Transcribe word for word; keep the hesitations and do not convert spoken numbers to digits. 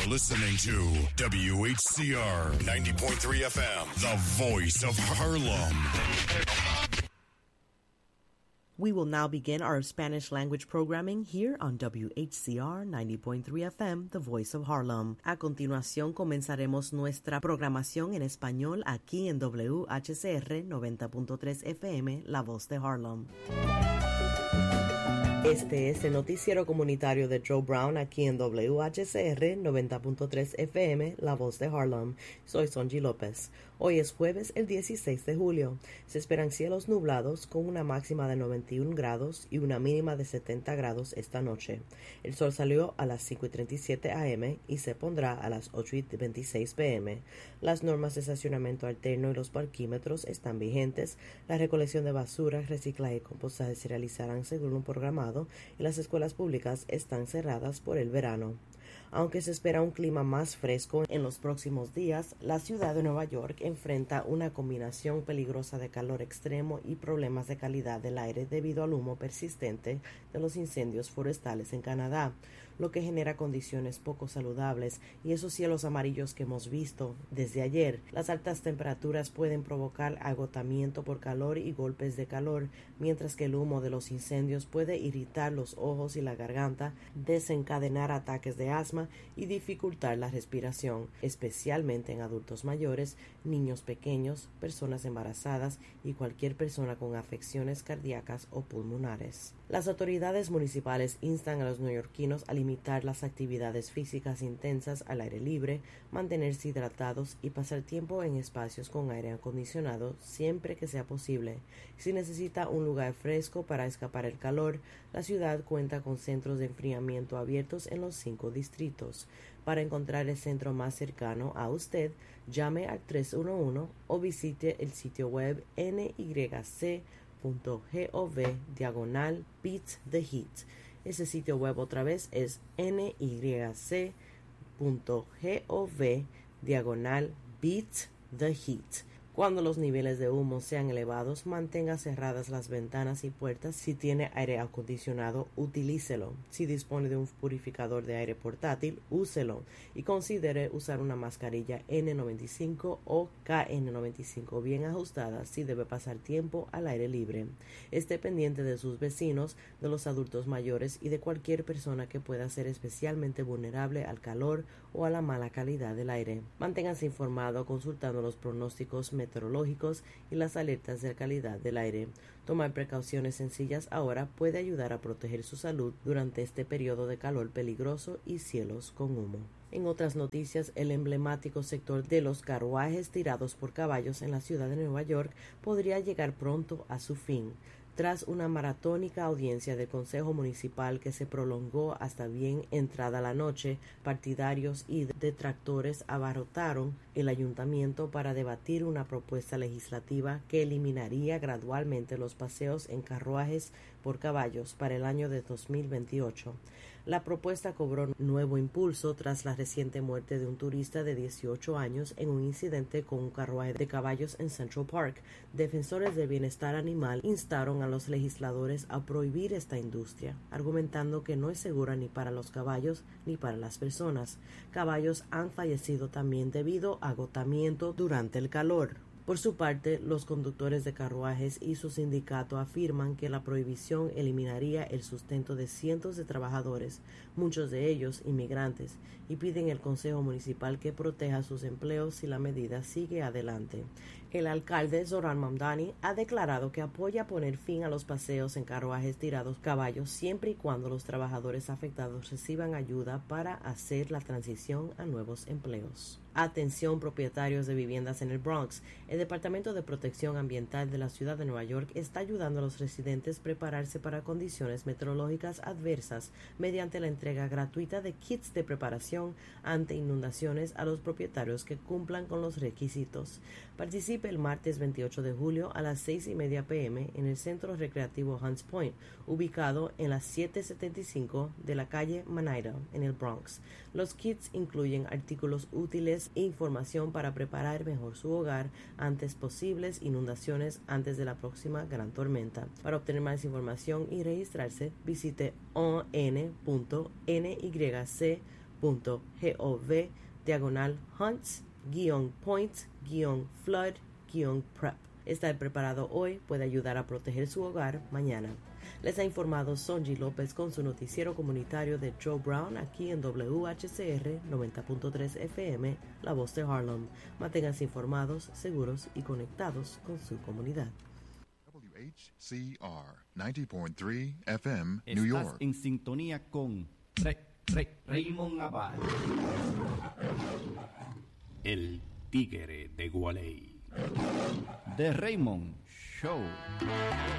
You're listening to W H C R ninety point three F M, the voice of Harlem. We will now begin our Spanish language programming here on W H C R ninety point three F M, the voice of Harlem. A continuación comenzaremos nuestra programación en español aquí en W H C R noventa punto tres F M, la voz de Harlem. Este es el noticiero comunitario de Joe Brown aquí en W H C R noventa punto tres F M, la voz de Harlem. Soy Sonji López. Hoy es jueves, el dieciséis de julio. Se esperan cielos nublados con una máxima de noventa y un grados y una mínima de setenta grados esta noche. El sol salió a las cinco y treinta y siete A M y se pondrá a las ocho y veintiséis P M. Las normas de estacionamiento alterno y los parquímetros están vigentes. La recolección de basura, reciclaje y compostaje se realizarán según un programado y las escuelas públicas están cerradas por el verano. Aunque se espera un clima más fresco en los próximos días, la ciudad de Nueva York enfrenta una combinación peligrosa de calor extremo y problemas de calidad del aire debido al humo persistente de los incendios forestales en Canadá, lo que genera condiciones poco saludables y esos cielos amarillos que hemos visto desde ayer. Las altas temperaturas pueden provocar agotamiento por calor y golpes de calor, mientras que el humo de los incendios puede irritar los ojos y la garganta, desencadenar ataques de asma y dificultar la respiración, especialmente en adultos mayores, niños pequeños, personas embarazadas y cualquier persona con afecciones cardíacas o pulmonares. Las autoridades municipales instan a los neoyorquinos a limitar las actividades físicas intensas al aire libre, mantenerse hidratados y pasar tiempo en espacios con aire acondicionado siempre que sea posible. Si necesita un lugar fresco para escapar el calor, la ciudad cuenta con centros de enfriamiento abiertos en los cinco distritos. Para encontrar el centro más cercano a usted, llame al tres uno uno o visite el sitio web n y c punto gov diagonal beat the heat. Ese sitio web otra vez es n y c punto gov diagonal beat the heat. Cuando los niveles de humo sean elevados, mantenga cerradas las ventanas y puertas. Si tiene aire acondicionado, utilícelo. Si dispone de un purificador de aire portátil, úselo. Y considere usar una mascarilla N noventa y cinco o K N noventa y cinco bien ajustada si debe pasar tiempo al aire libre. Esté pendiente de sus vecinos, de los adultos mayores y de cualquier persona que pueda ser especialmente vulnerable al calor o a la mala calidad del aire. Manténgase informado consultando los pronósticos meteorológicos meteorológicos y las alertas de calidad del aire. Tomar precauciones sencillas ahora puede ayudar a proteger su salud durante este periodo de calor peligroso y cielos con humo. En otras noticias, el emblemático sector de los carruajes tirados por caballos en la ciudad de Nueva York podría llegar pronto a su fin. Tras una maratónica audiencia del Consejo Municipal que se prolongó hasta bien entrada la noche, partidarios y detractores abarrotaron el ayuntamiento para debatir una propuesta legislativa que eliminaría gradualmente los paseos en carruajes por caballos para el año de dos mil veintiocho. La propuesta cobró nuevo impulso tras la reciente muerte de un turista de dieciocho años en un incidente con un carruaje de caballos en Central Park. Defensores del bienestar animal instaron a los legisladores a prohibir esta industria, argumentando que no es segura ni para los caballos ni para las personas. Caballos han fallecido también debido a agotamiento durante el calor. Por su parte, los conductores de carruajes y su sindicato afirman que la prohibición eliminaría el sustento de cientos de trabajadores, muchos de ellos inmigrantes, y piden al Consejo Municipal que proteja sus empleos si la medida sigue adelante. El alcalde Zoran Mamdani ha declarado que apoya poner fin a los paseos en carruajes tirados caballos siempre y cuando los trabajadores afectados reciban ayuda para hacer la transición a nuevos empleos. Atención propietarios de viviendas en el Bronx. El Departamento de Protección Ambiental de la Ciudad de Nueva York está ayudando a los residentes a prepararse para condiciones meteorológicas adversas mediante la entrega gratuita de kits de preparación ante inundaciones a los propietarios que cumplan con los requisitos. Participe el martes veintiocho de julio a las seis y media p m en el Centro Recreativo Hunts Point, ubicado en la setecientos setenta y cinco de la calle Manaida, en el Bronx. Los kits incluyen artículos útiles e información para preparar mejor su hogar ante posibles inundaciones antes de la próxima gran tormenta. Para obtener más información y registrarse, visite o n punto n y c punto gov diagonal hunts guión points guión flood guión prep. Estar preparado hoy puede ayudar a proteger su hogar mañana. Les ha informado Sonji López con su noticiero comunitario de Joe Brown aquí en W H C R noventa punto tres F M, La Voz de Harlem. Manténganse informados, seguros y conectados con su comunidad. W H C R noventa punto tres F M, New York. Estás en sintonía con Re, Re, Raymond Abad, el tigre de Gualey. The Raymond Show.